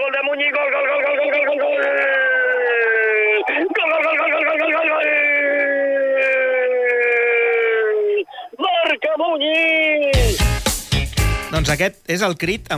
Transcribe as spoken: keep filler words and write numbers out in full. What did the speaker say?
gol de Muñiz, gol, gol, gol, gol, gol, gol, gol, gol! Gol, gol, gol, gol, gol, gol, gol, gol! Marca Muñiz! Doncs aquest és el crit